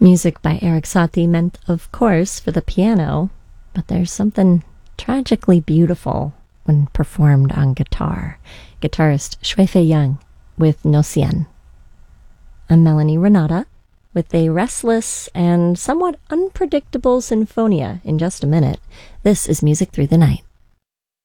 Music by Erik Satie meant, of course, for the piano, but there's something tragically beautiful when performed on guitar. Guitarist Shui-Fei Yang with No Cien. I'm Melanie Renata with a restless and somewhat unpredictable sinfonia in just a minute. This is Music Through the Night.